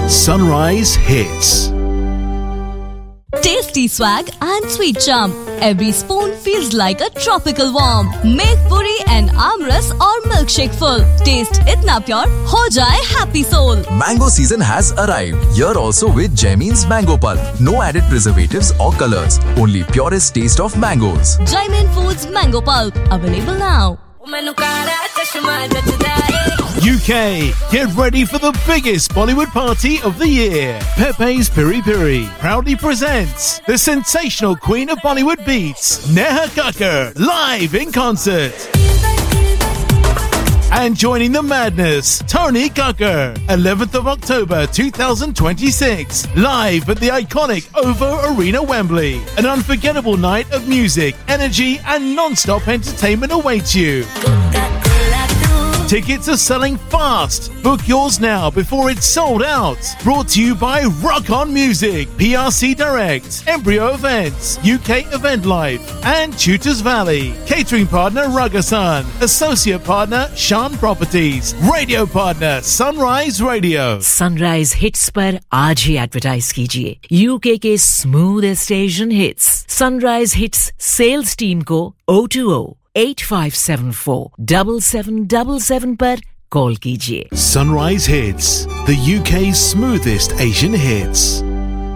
Sunrise Hits. Tasty swag and sweet charm. Every spoon feels like a tropical warm. Make puri and amras or milkshake full. Taste itna pure, ho jaye happy soul. Mango season has arrived. Here also with Jaimin's Mango Pulp. No added preservatives or colors. Only purest taste of mangoes. Jaimin Foods Mango Pulp. Available now. UK, get ready for the biggest Bollywood party of the year. Pepe's Piri Piri proudly presents the sensational queen of Bollywood beats, Neha Kakkar, live in concert. And joining the madness, Tony Kakkar, 11th of October 2026, live at the iconic OVO Arena, Wembley. An unforgettable night of music, energy and non-stop entertainment awaits you. Tickets are selling fast. Book yours now before it's sold out. Brought to you by Rock On Music, PRC Direct, Embryo Events, UK Event Life, and Tutors Valley. Catering partner Ragasan. Associate partner Shan Properties. Radio partner Sunrise Radio. Sunrise Hits पर आज ही advertise कीजिए UK के smoothest Asian hits Sunrise Hits sales team को 020-8574-7777 पर call कीजिए. Sunrise Hits, the UK's smoothest Asian hits.